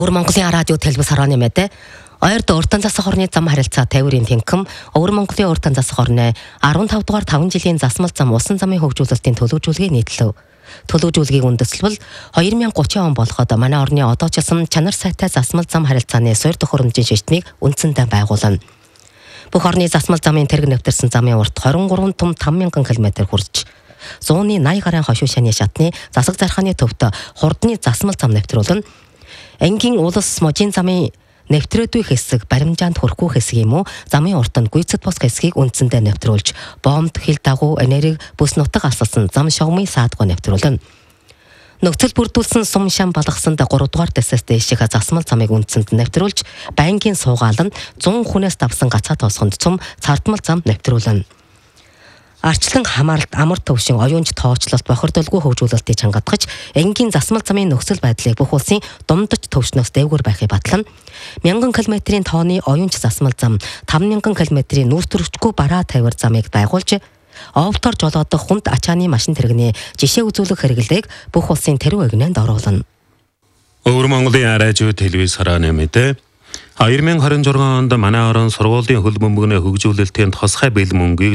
Өвөр Монголын радио телевиз хорооны мэдээ Ойрд уртан засах орны зам харилцаа тээврийн тэнхим Өвөр Монголын уртан засах орны 15 дугаар 5 жилийн засмал зам усан замын хөгжүүлэлтийн төлөвлөгөөгийг нийтлэв. Төлөвлөгөөгийг үндэслэл 2030 он болоход манай орны одоочилсан чанар сайтай засмал зам харилцааны суурь төхөөрөмжийн шийдвэрийг үндсэндээ байгуулна. Бүх орны засмал замын тэрэг нэвтэрсэн замын урт 23 том 5000 км хүрч 180 гаруй хошуушааны шатны засаг зархааны төвд хурдны засмал зам нэвтрүүлнэ. Энгийн улс можийн замын нэвтрээдүй хэсэг баримжаанд хүрэхгүй хэсэг юм уу замын уртанд гүйцэд бос хэсгийг үндсэндээ нэвтрүүлж бомб хил дагуу энерги бүс нутаг алсалсан зам шогмын саадгүй нэвтрүүлнэ. Нөхцөл бүрдүүлсэн сум шам балгасанд 3 дугаар дэсэс дээших засмал замыг үндсэнд нэвтрүүлж байнгын суугаал нь 100 хүнээс давсан гацаа тоосгонд цум цардмал зам нэвтрүүлнэ. Арчлан хамааралт амар төвшин оюунч тоочлолт бохирдолгүй хөгжүүлэлтийг чангатгаж энгийн засмал замын нөхцөл байдлыг бүх улсын дундаж төвшнөөс дээгүүр байхыг батлана. 1000 км-ийн тооны оюунч засмал зам 5000 км-ийн нүүр төрөгчгүй бараа тавир замыг байгуулж овтор жолоодох хүнд ачааны машин тэрэгний жишээ үзүүлэх хэрэглээг бүх улсын тэрэг өгнөнд оруулна. Өвөр Монголын радио телевиз хорооны мэдээ 2026 онд манай орон сургуулийн хөл бөмбөгний хөгжүүлэлтийн тусгай бэлэн мөнгийг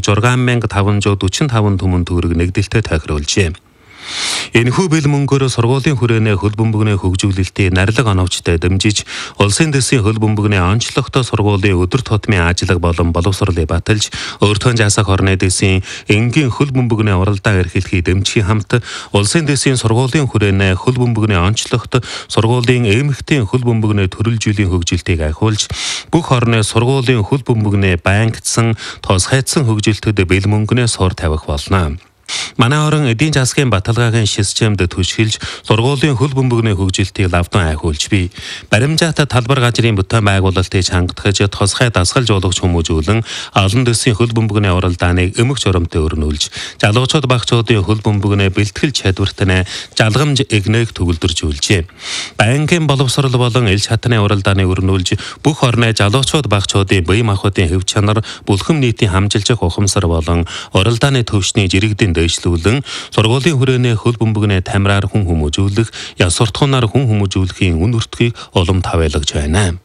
6545 түмэн төгрөг нэгдэлтэй тохируулжээ. Энэхүү бэлэн мөнгөөр сургуулийн хүрээнээ хөл бөмбөгний хөгжүүлэлтийн нарилга оновчтой дэмжиж, улсын дэсийн хөл бөмбөгний онцлогтой сургуулийн өдөр тутмын ажиллаг болон боловсролыг баталж, өөртөө жасах орны дэсийн энгийн хөл бөмбөгний уралдаан эрхлэхийг дэмжих хамт улсын дэсийн сургуулийн хүрээнээ хөл бөмбөгний онцлогт сургуулийн эмэгтэй хөл бөмбөгний төрөлжүүллийн хөгжилтийг ахиулж, бүх орны сургуулийн хөл бөмбөгний байнгдсан тусгайдсан хөгжилтөд бэлэн мөнгөнөө сур тавих болно. Манай орон эдийн засгийн баталгаагийн системд түшгэлж сургуулийн хөл бөмбөгний хөгжилтийг лавдан ахиулж бий. Баримжаат талбар газрын бүтээн байгуулалтыг чангатгаж тусгай дасгал жуулгч хүмүүжүүлэн олон дэсийн хөл бөмбөгний уралдааныг эмх журамтай өрнүүлж, залуучууд багцуудын хөл бөмбөгний бэлтгэл чадвартны жалгамж эгнээг төгөлдржүүлжээ. Байнгын боловсрол болон ил шатны уралдааныг өрнүүлж, бүх орны залуучууд багцуудын бие махбодын хэв чанар, бүлхэм нийтийн хамжилжих ухамсар болон уралдааны төвшний жирэгдэн дэвшлүүлэн сургуулийн хүрээнээ хөл бөмбөгний тамираар хүн хүмүүжүүлэх, яс суртахуунаар хүн хүмүүжүүлэхийн үн өртгийг улам тавиалгаж байна.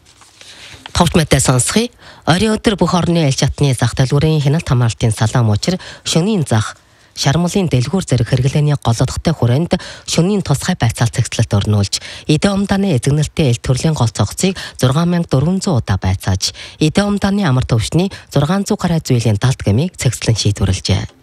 Товч мэдээ сонсхий. Оройн өдөр бүх орны ил шатны зах дэлгүүрийн хяналт хамгаалтын салаам учир шөнийн зах шармлын дэлгүүр зэрэг хэрэглээний голодохтой хүрээнд шөнийн тусгай байцаал цэгцлэлт өрнүүлж, эдээ умдааны эзэгнэлтийн ил төрлийн гол цогцыг 6400 удаа байцааж, эдээ умдааны амар төвшний 600 гаруй зүйлийн далд гэмийг цэгцлэн шийдвэрлэжээ.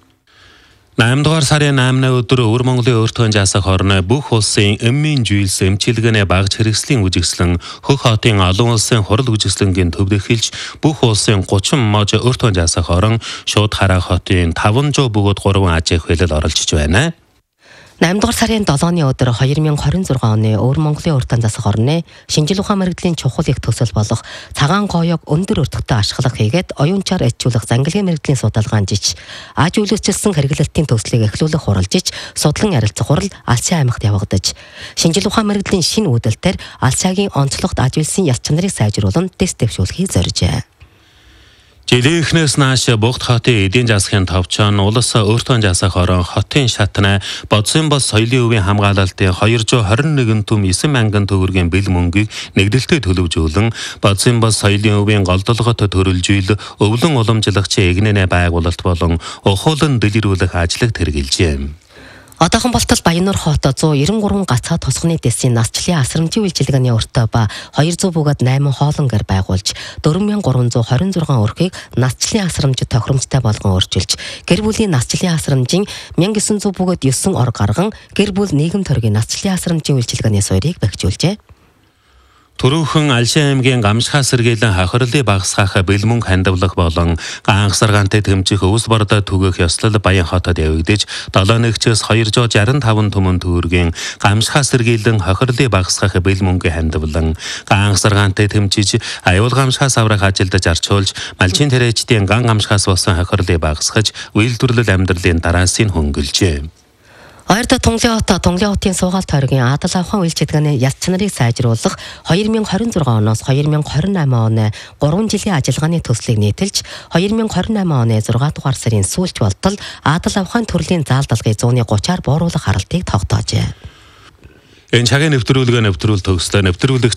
8 дугаар сарын 8-ны өдөр Өвөр Монголын өөртөө жасах орны бүх улсын эмийн жийлс эмчилгээний багц хэрэгслийн үжигслэн хөх хотын олон улсын хурал үжигслэнгийн төвд эхэлж бүх улсын 30 мож өөртөө жасах орон шууд хараа хотын 500 бөгөөд 3 ажиг хөлөд оролцож байна. 8 дугаар сарын 7-ны өдөр 2026 оны Өвөр Монголын уртан засах орны шинжил ухаан мэргэдлийн чухал их төсөл болох цагаан гоёг өндөр өртөгтэй ашиглах хийгээд оюунчаар эцжүүлэх зангилгийн мэргэдлийн судалгаан жиж, аж үйлчлсэн хэрэглэлтийн төслийг эхлүүлэх хуралжиж, судлан ярилцах хурал Алсын аймагт явагдаж, шинжил ухаан мэргэдлийн шинэ үүдэлтээр Алсаагийн онцлогт аж үйлсийн яс чанарыг сайжруулан тест дэвшүүлэхийг зоржээ. Жилийнхнээс нааш Бугт хотын эдийн засгийн товчон улс өөртөө жасах орон хотын шатны бодсон бос соёлын өвийн хамгаалалтын 221 түм 9000 төгрөгийн бэлэн мөнгийг нэгдэлтэй төлөвжүүлэн бодсон бос соёлын өвийн голдолгот төрөлжүүл өвлөн уламжлагчийн эгнэнэ байгуулалт болон ухуулан дэлгэрүүлэх ажлыг тэргэлжээ. Одоохон болтол Баяннуур хот 193 гацаа тусганы дэсийн насчлалын асрамжийн үйлчилгээний өртөө ба 200 бөгөөд 8 хоолонгор байгуулж 4326 өрхийг насчлалын асрамж тохиромжтой болгон өөрчилж, гэр бүлийн насчлалын асрамжийн 1900 бөгөөд 9 ор гарган гэр бүл нийгэм төргийн насчлалын асрамжийн үйлчилгээний суурийг бэхжүүлжээ. Төрөөхөн Алсын аймгийн гамшхаа сэргийлэн хохирлыг багасгах бэлэн мөнгө хандивлах болон ганхсаргаантай тэмцэх өвс бардаа түгэх ёслол Баян хотод явагдаж 7 нэгчээс 265 түмэн төгрөгийн гамшхаа сэргийлэн хохирлыг багасгах бэлэн мөнгө хандивлан ганхсаргаантай тэмцэж аюул гамшхаас аврах ажилдаж арчуулж малчин тариачдын ган гамшхаас болсон хохирлыг багасгаж үйлдвэрлэл амьдралын дараасын хөнгөлжээ. Ойрд Тунгалын хотын суугаал тойргийн Адал авхан үйлчилгээний яс чанарыг сайжруулах 2026 оноос 2028 оны 3 жилийн ажиллагааны төслийг нийтэлж 2028 оны 6 дугаар сарын сүүлч болтол Адал авхан төрлийн заалдалгыг 130-аар бууруулах харалтыг тогтоожээ. Энэ цагийн нэвтрүүлгээ нэвтрүүл төгслөө нэвтрүүлэгч